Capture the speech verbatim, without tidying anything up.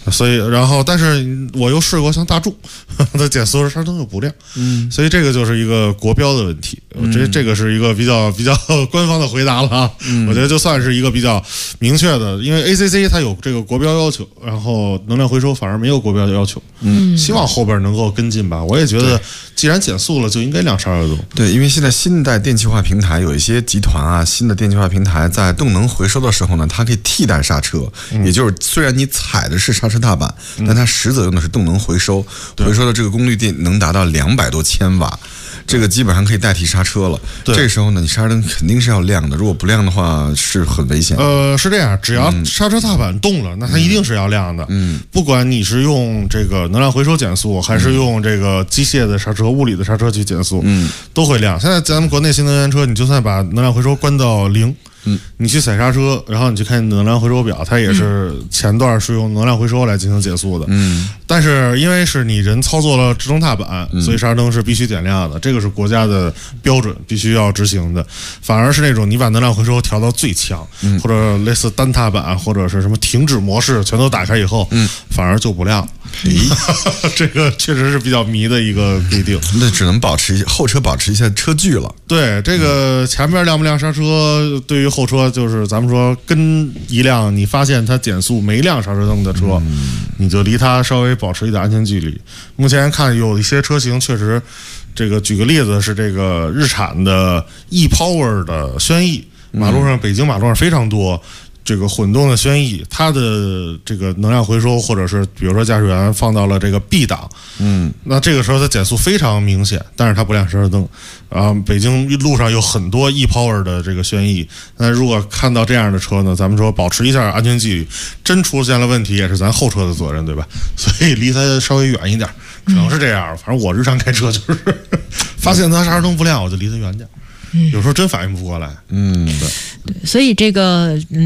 所以然后但是我又试过像大众的减速时刹车灯又不亮，嗯，所以这个就是一个国标的问题。嗯、这这个是一个比较比较官方的回答了啊。嗯、我觉得就算是一个比较明确的，因为 A C C 它有这个国标要求，然后能量回收反而没有国标的要求。嗯，希望后边能够跟进吧。我也觉得，既然减速了，就应该亮刹车灯。 对，因为现在新一代电气化平台有一些集团啊，新的电气化平台在动能回收的时候呢，它可以替代刹车，嗯、也就是虽然你踩的是刹车踏板，嗯、但它实则用的是动能回收，回收的这个功率电能达到两百多千瓦。这个基本上可以代替刹车了。这时候呢，你刹车灯肯定是要亮的，如果不亮的话是很危险的。 呃，是这样，只要刹车踏板动了，嗯、那它一定是要亮的。嗯，不管你是用这个能量回收减速，还是用这个机械的刹车、物理的刹车去减速，嗯，都会亮。现在咱们国内新能源车，你就算把能量回收关到零。嗯，你去踩刹车，然后你去看能量回收表，它也是前段是用能量回收来进行减速的。嗯，但是因为是你人操作了制动踏板，嗯、所以刹车灯是必须点亮的，这个是国家的标准，必须要执行的。反而是那种你把能量回收调到最强，嗯、或者类似单踏板或者是什么停止模式全都打开以后，嗯、反而就不亮。咦，这个确实是比较迷的一个规定。 那只能保持后车保持一下车距了。 对，这个前面亮不亮刹车，对于后车就是咱们说跟一辆你发现它减速没亮刹车灯的车，嗯、你就离它稍微保持一点安全距离。目前看有一些车型确实，这个举个例子是这个日产的 e-Power 的轩逸，马路上北京马路上非常多。这个混动的轩逸，它的这个能量回收，或者是比如说驾驶员放到了这个 B 档，嗯，那这个时候它减速非常明显，但是它不亮刹车灯。啊，北京路上有很多 e-Power 的这个轩逸，那如果看到这样的车呢，咱们说保持一下安全距离，真出现了问题也是咱后车的责任，对吧？所以离它稍微远一点，只能是这样。反正我日常开车就是发现它刹车灯不亮，我就离它远点。有时候真反应不过来。 嗯， 对，对，所以这个嗯。